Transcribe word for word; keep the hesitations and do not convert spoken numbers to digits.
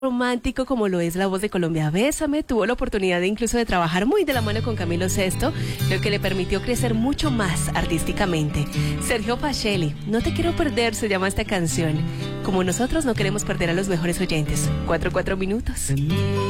romántico como lo es La Voz de Colombia. Bésame tuvo la oportunidad de incluso de trabajar muy de la mano con Camilo Sesto, lo que le permitió crecer mucho más artísticamente. Sergio Pacelli, No te quiero perder, se llama esta canción. Como nosotros no queremos perder a los mejores oyentes. Cuatro, cuatro minutos.